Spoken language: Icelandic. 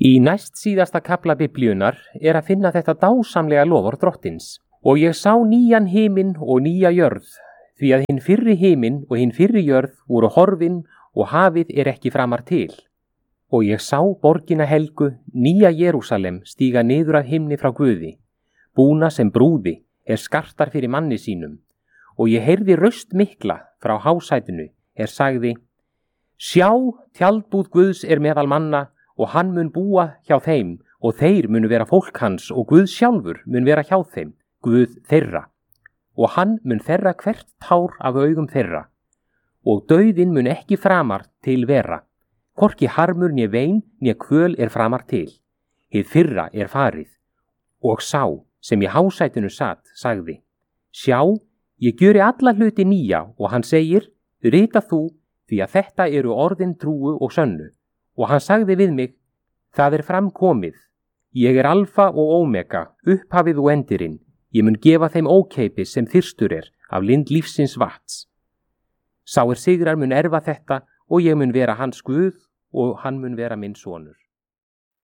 Í næst síðasta kafla Biblíunnar að finna þetta dásamlega loforð Drottins. Og ég sá nýjan himinn og nýja jörð, því að hinn fyrri himinn og hinn fyrri jörð voru horfin og hafið ekki framar til. Og ég sá borgina helgu, nýja Jerúsalem, stíga niður af himni frá Guði, búna sem brúði skartar fyrir manni sínum. Og ég heyrði raust mikla frá hásætinu sagði: Sjá, tjaldbúð Guðs meðal manna, og hann mun búa hjá þeim, og þeir munu vera fólk hans, og Guð sjálfur mun vera hjá þeim, Guð þeirra. Og hann mun þerra hvert tár af augum þeirra. Og dauðinn mun ekki framar til vera, hvorki harmur né vein né kvöl framar til. Hið fyrra farið. Og sá, sem í hásætinu sat, sagði: Sjá, ég gjöri alla hluti nýja, og hann segir: Rita þú, því að þetta eru orðin trúu og sönnu. Og hann sagði við mig: Það framkomið. Ég alfa og omega, upphafið og endirinn. Ég mun gefa þeim ókeipis sem þyrstur af lind lífsins vatns. Sá sigrar mun erfa þetta, og ég mun vera hans Guð, og hann mun vera minn sonur.